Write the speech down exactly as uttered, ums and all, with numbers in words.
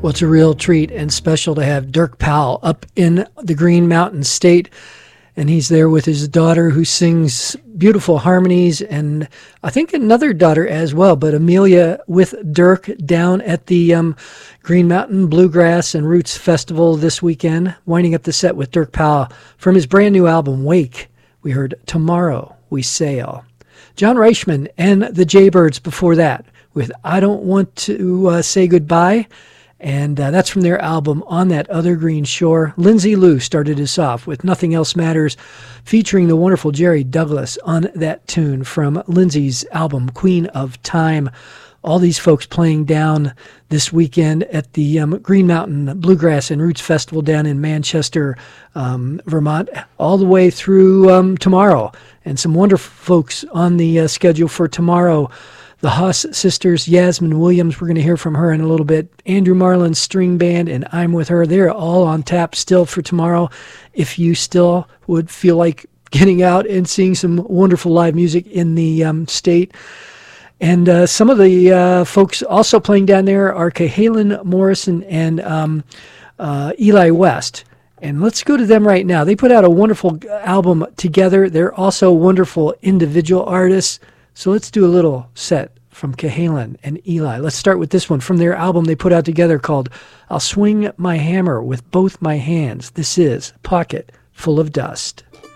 Well, it's a real treat and special to have Dirk Powell up in the Green Mountain State. And he's there with his daughter who sings beautiful harmonies, and I think another daughter as well, but Amelia with Dirk down at the um, Green Mountain Bluegrass and Roots Festival this weekend, winding up the set with Dirk Powell from his brand new album, Wake. We heard Tomorrow We Sail. John Reichman and the Jaybirds before that with I Don't Want to uh, Say Goodbye. And uh, that's from their album On That Other Green Shore. Lindsay Lou started us off with Nothing Else Matters, featuring the wonderful Jerry Douglas on that tune from Lindsay's album Queen of Time. All these folks playing down this weekend at the um, Green Mountain Bluegrass and Roots Festival down in Manchester, um, Vermont, all the way through um, tomorrow. And some wonderful folks on the uh, schedule for tomorrow. The Haas sisters, Yasmin Williams, we're going to hear from her in a little bit. Andrew Marlin's string band, and I'm With Her. They're all on tap still for tomorrow. If you still would feel like getting out and seeing some wonderful live music in the um, state. And uh, some of the uh, folks also playing down there are Cahalan Morrison and um, uh, Eli West. And let's go to them right now. They put out a wonderful album together. They're also wonderful individual artists. So let's do a little set from Cahalan and Eli. Let's start with this one from their album they put out together called I'll Swing My Hammer with Both My Hands. This is Pocket Full of Dust.